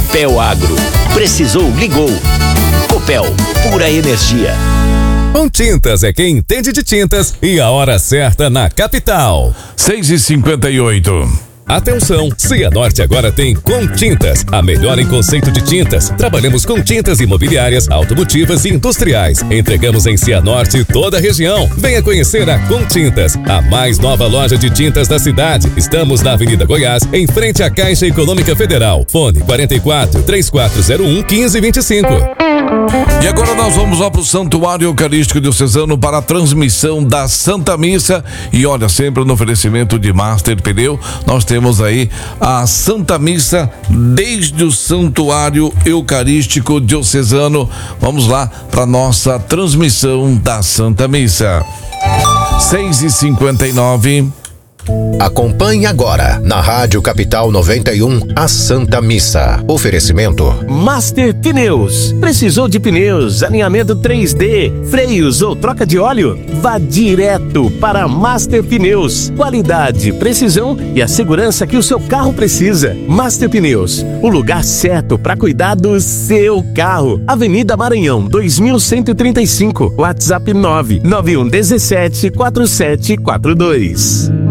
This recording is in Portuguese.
Copel Agro. Precisou, ligou. Copel, pura energia. Com Tintas é quem entende de tintas e a hora certa na capital. 6h58. Atenção, Cianorte agora tem Contintas, a melhor em conceito de tintas. Trabalhamos com tintas imobiliárias, automotivas e industriais. Entregamos em Cianorte toda a região. Venha conhecer a Contintas, a mais nova loja de tintas da cidade. Estamos na Avenida Goiás, em frente à Caixa Econômica Federal. Fone 44-3401-1525. E agora nós vamos lá para o Santuário Eucarístico Diocesano para a transmissão da Santa Missa. E olha, sempre no oferecimento de Master Pneu, nós temos aí a Santa Missa desde o Santuário Eucarístico Diocesano. Vamos lá para nossa transmissão da Santa Missa. 6h59. Acompanhe agora na Rádio Capital 91 a Santa Missa. Oferecimento Master Pneus. Precisou de pneus, alinhamento 3D, freios ou troca de óleo? Vá direto para Master Pneus. Qualidade, precisão e a segurança que o seu carro precisa. Master Pneus, o lugar certo para cuidar do seu carro. Avenida Maranhão, 2135. WhatsApp 991174742.